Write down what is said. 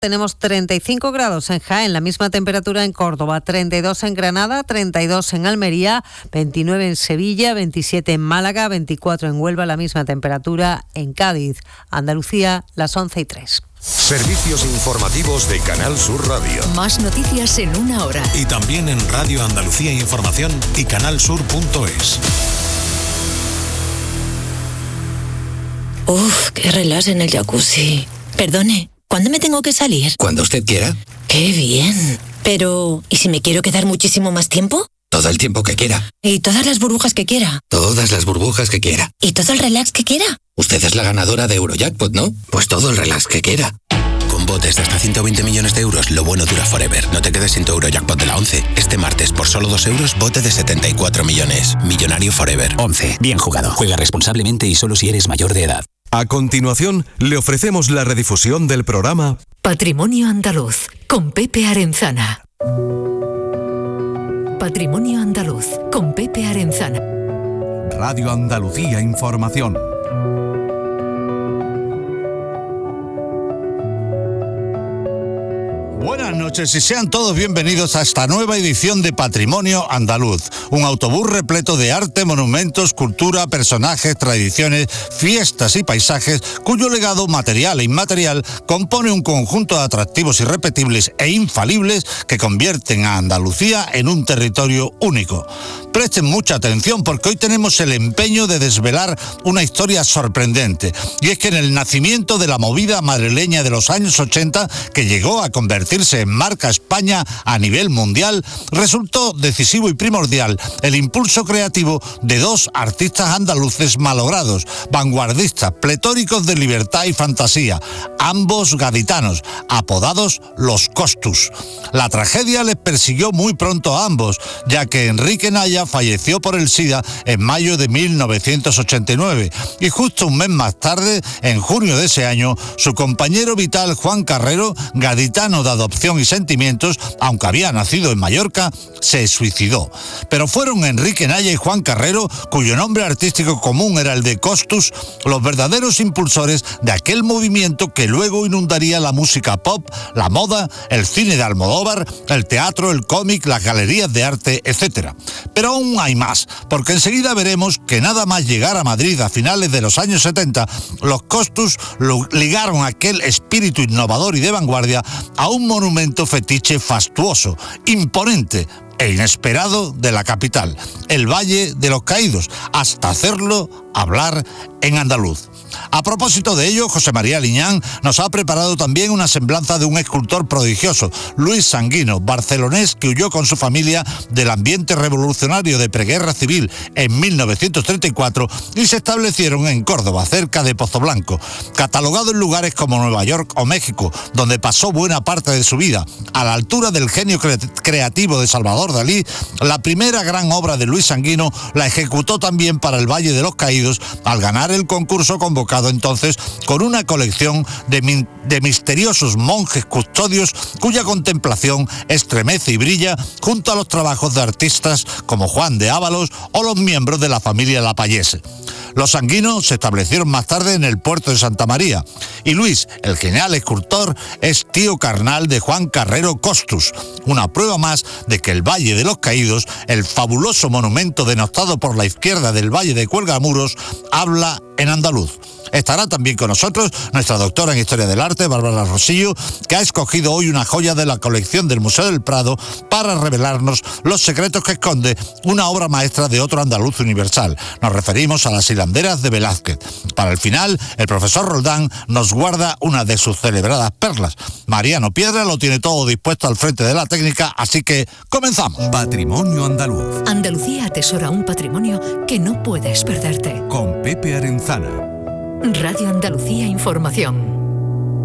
Tenemos 35 grados en Jaén, la misma temperatura en Córdoba, 32 en Granada, 32 en Almería, 29 en Sevilla, 27 en Málaga, 24 en Huelva, la misma temperatura en Cádiz. Andalucía, las 11:03. Servicios informativos de Canal Sur Radio. Más noticias en una hora. Y también en Radio Andalucía Información y canalsur.es. Uf, qué relax en el jacuzzi. Perdone, ¿cuándo me tengo que salir? Cuando usted quiera. ¡Qué bien! Pero, ¿y si me quiero quedar muchísimo más tiempo? Todo el tiempo que quiera. ¿Y todas las burbujas que quiera? Todas las burbujas que quiera. ¿Y todo el relax que quiera? Usted es la ganadora de Eurojackpot, ¿no? Pues todo el relax que quiera. Con botes de hasta 120 millones de euros, lo bueno dura forever. No te quedes sin tu Eurojackpot de la 11. Este martes, por solo 2 euros, bote de 74 millones. Millonario forever. 11. Bien jugado. Juega responsablemente y solo si eres mayor de edad. A continuación, le ofrecemos la redifusión del programa Patrimonio Andaluz, con Pepe Arenzana. Patrimonio Andaluz, con Pepe Arenzana. Radio Andalucía Información. Buenas noches y sean todos bienvenidos a esta nueva edición de Patrimonio Andaluz, un autobús repleto de arte, monumentos, cultura, personajes, tradiciones, fiestas y paisajes cuyo legado material e inmaterial compone un conjunto de atractivos irrepetibles e infalibles que convierten a Andalucía en un territorio único. Presten mucha atención porque hoy tenemos el empeño de desvelar una historia sorprendente, y es que en el nacimiento de la movida madrileña de los años 80, que llegó a convertirse en marca España a nivel mundial, resultó decisivo y primordial el impulso creativo de dos artistas andaluces malogrados, vanguardistas, pletóricos de libertad y fantasía, ambos gaditanos, apodados los Costus. La tragedia les persiguió muy pronto a ambos, ya que Enrique Naya falleció por el SIDA en mayo de 1989, y justo un mes más tarde, en junio de ese año, su compañero vital Juan Carrero, gaditano de adopción y sentimientos, aunque había nacido en Mallorca, se suicidó. Pero fueron Enrique Naya y Juan Carrero, cuyo nombre artístico común era el de Costus, los verdaderos impulsores de aquel movimiento que luego inundaría la música pop, la moda, el cine de Almodóvar, el teatro, el cómic, las galerías de arte, etc. Pero aún hay más, porque enseguida veremos que nada más llegar a Madrid a finales de los años 70, los Costus ligaron aquel espíritu innovador y de vanguardia a un monumento fetiche fastuoso, imponente e inesperado de la capital, el Valle de los Caídos, hasta hacerlo hablar en andaluz. A propósito de ello, José María Liñán nos ha preparado también una semblanza de un escultor prodigioso, Luis Sanguino, barcelonés que huyó con su familia del ambiente revolucionario de preguerra civil en 1934 y se establecieron en Córdoba, cerca de Pozoblanco. Catalogado en lugares como Nueva York o México, donde pasó buena parte de su vida, a la altura del genio creativo de Salvador Dalí, la primera gran obra de Luis Sanguino la ejecutó también para el Valle de los Caídos al ganar el concurso convocado entonces con una colección de misteriosos monjes custodios cuya contemplación estremece y brilla junto a los trabajos de artistas como Juan de Ábalos o los miembros de la familia Lapallese. Los Sanguinos se establecieron más tarde en el puerto de Santa María, y Luis, el genial escultor, es tío carnal de Juan Carrero Costus, una prueba más de que el Valle de los Caídos, el fabuloso monumento denostado por la izquierda del Valle de Cuelgamuros, habla en andaluz. Estará también con nosotros nuestra doctora en Historia del Arte, Bárbara Rosillo, que ha escogido hoy una joya de la colección del Museo del Prado para revelarnos los secretos que esconde una obra maestra de otro andaluz universal. Nos referimos a las hilanderas de Velázquez. Para el final, el profesor Roldán nos guarda una de sus celebradas perlas. Mariano Piedra lo tiene todo dispuesto al frente de la técnica, así que comenzamos. Patrimonio Andaluz. Andalucía atesora un patrimonio que no puedes perderte. Con Pepe Arenzana. Radio Andalucía Información.